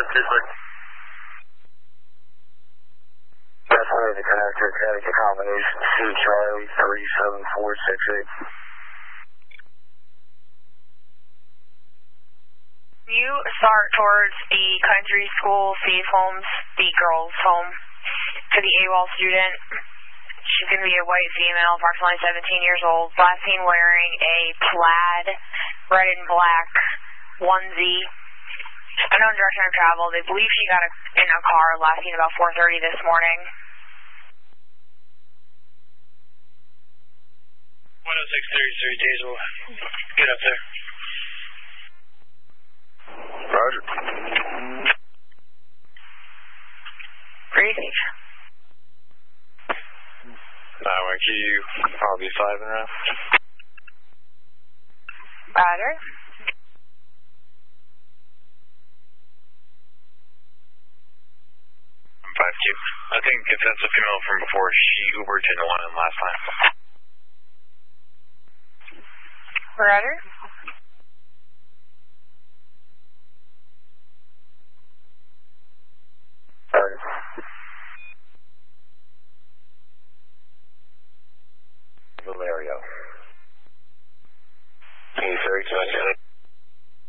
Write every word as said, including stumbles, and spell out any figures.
That's where the connector connector combination C Charlie three seven four six eight. You start towards the country school, Faith Homes, the girls' home, for the AWOL student. She's going to be a white female, approximately seventeen years old, last seen wearing a plaid, red and black onesie. Unknown direction of travel. They believe she got a, in a car last seen about four thirty this morning. one oh six thirty-three, Diesel. Get up there. Roger. Pretty safe. nine one Q, probably five and a half. Roger. five Q. I think if that's a female from before, she Ubered to the one in last time. Roger. Roger. Valerio. Can you thirty-two?